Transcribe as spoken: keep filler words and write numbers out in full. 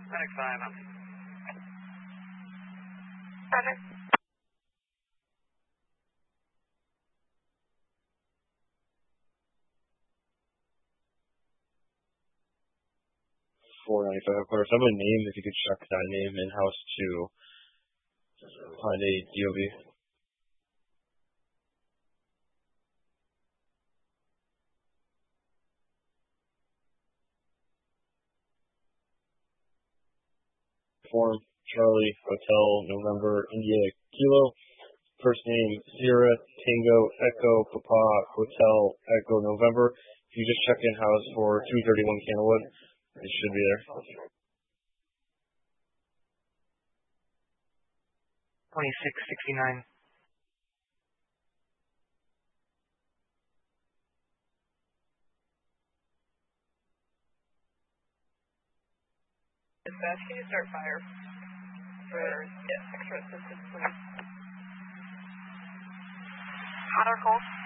Medic five up. Roger. four ninety-five, of course. I have a name if you could check that name in-house to find a D O B. Form Charlie Hotel November India Kilo. First name Sierra Tango Echo Papa Hotel Echo November. If you just check in-house for two thirty-one Candlewood, it should be there. twenty-six sixty-nine. Dispatch, can you start fire for yeah, extra assistance, please? Hot or cold?